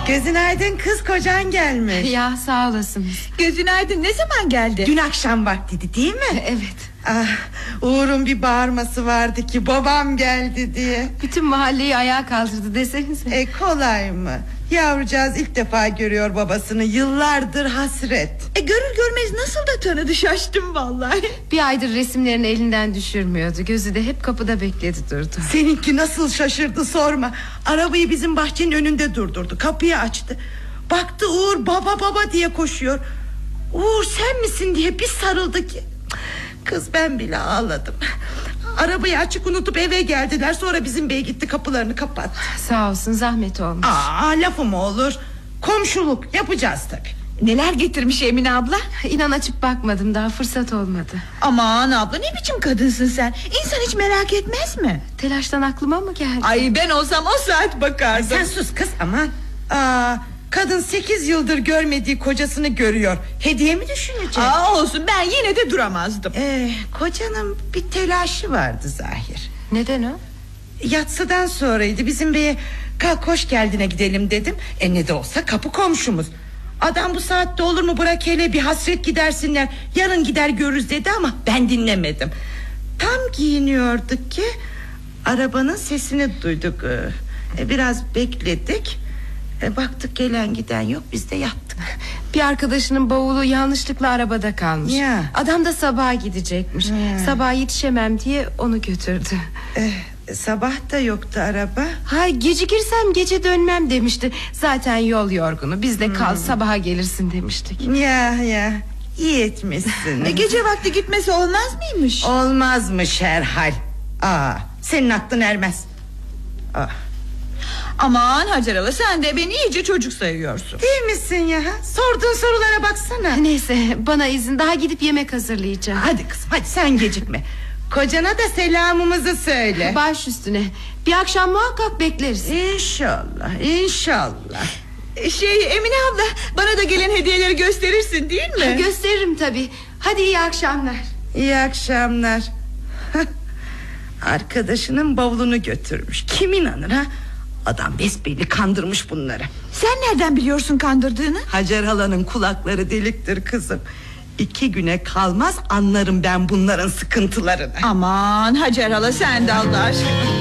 Gözün aydın kız, kocan gelmiş. Ya sağ olasınız. Gözün aydın, ne zaman geldi? Dün akşam vaktiydi değil mi? Evet. Uğur'un bir bağırması vardı ki babam geldi diye. Bütün mahalleyi ayağa kaldırdı desenize. Kolay mı? Yavrucağız ilk defa görüyor babasını, yıllardır hasret. Görür görmez nasıl da tanıdı, şaştım vallahi. Bir aydır resimlerini elinden düşürmüyordu. Gözü de hep kapıda bekledi durdu. Seninki nasıl şaşırdı sorma. Arabayı bizim bahçenin önünde durdurdu, kapıyı açtı. Baktı Uğur baba baba diye koşuyor. Uğur sen misin diye bir sarıldı ki. Kız ben bile ağladım. Arabayı açık unutup eve geldiler. Sonra bizim bey gitti, kapılarını kapattı. Sağ olsun, zahmet olmuş. Lafı mı olur? Komşuluk yapacağız tabii. Neler getirmiş Emine abla? İnan açıp bakmadım, daha fırsat olmadı. Aman abla, ne biçim kadınsın sen? İnsan hiç merak etmez mi? Telaştan aklıma mı geldi? Ay ben olsam o saat bakardım. Sen sus kız, aman. Kadın 8 yıldır görmediği kocasını görüyor. Hediye mi düşünecek? Olsun, ben yine de duramazdım. Kocanın bir telaşı vardı zahir. Neden o? Yatsıdan sonraydı, bizim beye kalk hoş geldine gidelim dedim. Ne de olsa kapı komşumuz. Adam bu saatte olur mu, bırak hele bir hasret gidersinler, yarın gider görürüz dedi ama ben dinlemedim. Tam giyiniyorduk ki arabanın sesini duyduk. Biraz bekledik. Baktık gelen giden yok, biz de yattık. Bir arkadaşının bavulu yanlışlıkla arabada kalmış. Ya. Adam da sabaha gidecekmiş. Sabaha yetişemem diye onu götürdü. Sabah da yoktu araba. Gecikirsem gece dönmem demişti. Zaten yol yorgunu, biz de kal sabaha gelirsin demiştik. Ya iyi etmişsin. Gece vakti gitmesi olmaz mıymış? Olmazmış herhal. Senin aklın ermez. Aman Hacer hala, sen de beni iyice çocuk sayıyorsun. Değil misin ya? Sorduğun sorulara baksana. Neyse, bana izin, daha gidip yemek hazırlayacağım. Hadi kızım, hadi sen gecikme. Kocana da selamımızı söyle. Baş üstüne. Bir akşam muhakkak bekleriz. İnşallah. Emine abla, bana da gelen hediyeleri gösterirsin değil mi? Gösteririm tabii. Hadi iyi akşamlar. İyi akşamlar. Arkadaşının bavulunu götürmüş. Kim inanır ha? Adam besbelli kandırmış bunları. Sen nereden biliyorsun kandırdığını? Hacer halanın kulakları deliktir kızım. 2 güne kalmaz anlarım ben bunların sıkıntılarını. Aman Hacer hala, sen de Allah aşkına.